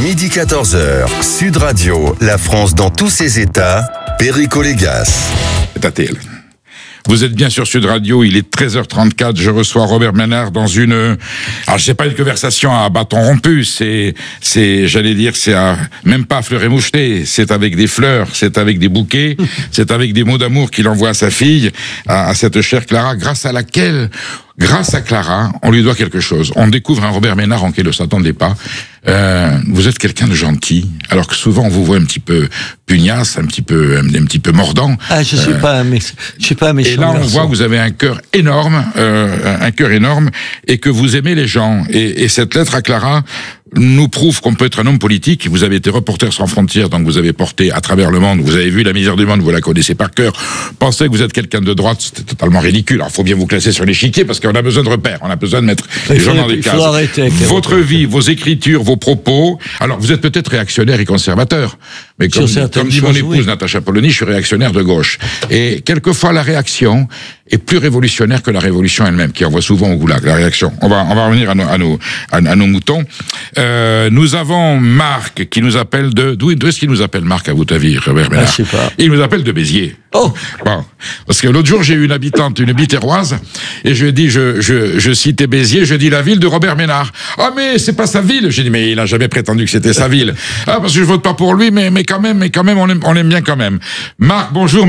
Midi 14h, Sud Radio, la France dans tous ses états, Perico Légas. ATL. Vous êtes bien sur Sud Radio, il est 13h34, je reçois Robert Ménard dans une... Alors, c'est pas une conversation à bâton rompu, j'allais dire, même pas fleur et moucheté, c'est avec des fleurs, c'est avec des bouquets, c'est avec des mots d'amour qu'il envoie à sa fille, à cette chère Clara, grâce à Clara, on lui doit quelque chose. On découvre un Robert Ménard en qui ne s'attendait pas. Vous êtes quelqu'un de gentil, alors que souvent on vous voit un petit peu pugnace, un petit peu mordant. Ah, je suis pas un méchant. Et là, on voit que vous avez un cœur énorme, et que vous aimez les gens. Et cette lettre à Clara nous prouve qu'on peut être un homme politique. Vous avez été reporter sans frontières, donc vous avez porté à travers le monde, vous avez vu la misère du monde, vous la connaissez par cœur. Pensez que vous êtes quelqu'un de droite, c'était totalement ridicule. Alors, il faut bien vous classer sur l'échiquier, parce qu'on a besoin de repères, on a besoin de mettre les gens dans des cases. Votre vie, vos écritures, vos propos. Alors, vous êtes peut-être réactionnaire et conservateur, mais comme dit mon épouse Natacha Polony, je suis réactionnaire de gauche. Et quelquefois, la réaction est plus révolutionnaire que la révolution elle-même, qui envoie souvent au goulag, la réaction. On va revenir à nos moutons. Nous avons Marc qui nous appelle d'où est-ce qu'il nous appelle, Marc, à votre avis, Robert Ménard? Je sais pas. Il nous appelle de Béziers. Oh! Bon. Parce que l'autre jour, j'ai eu une bitéroise, et je dis, je citais Béziers, je dis la ville de Robert Ménard. Ah, mais c'est pas sa ville. J'ai dit, mais il a jamais prétendu que c'était sa ville. Ah, parce que je vote pas pour lui, mais quand même, on l'aime bien quand même. Marc, bonjour.